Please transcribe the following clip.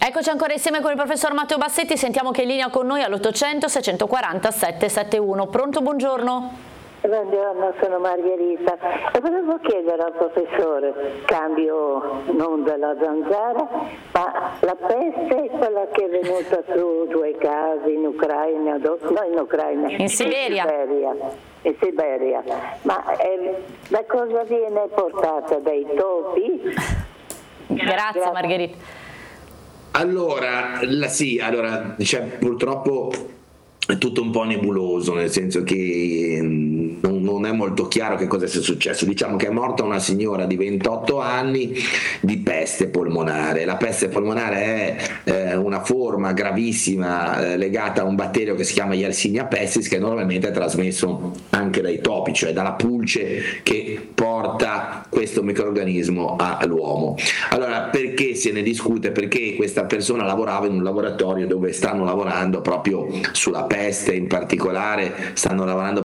Eccoci ancora insieme con il professor Matteo Bassetti, sentiamo che è in linea con noi all'800 640 771. Pronto, buongiorno. Buongiorno, sono Margherita e volevo chiedere al professore, cambio non della zanzara, ma la peste, quella che è venuta su 2 casi in Ucraina, In Siberia. In Siberia, ma da cosa viene portata? Dai topi? Grazie Margherita. Allora, purtroppo è tutto un po' nebuloso, nel senso che non è molto chiaro che cosa sia successo. Diciamo che è morta una signora di 28 anni di peste polmonare. La peste polmonare è una forma gravissima legata a un batterio che si chiama Yersinia pestis, che normalmente è trasmesso anche dai topi, cioè dalla pulce che porta questo microrganismo all'uomo. Allora, perché se ne discute? Perché questa persona lavorava in un laboratorio dove stanno lavorando proprio sulla peste, in particolare stanno lavorando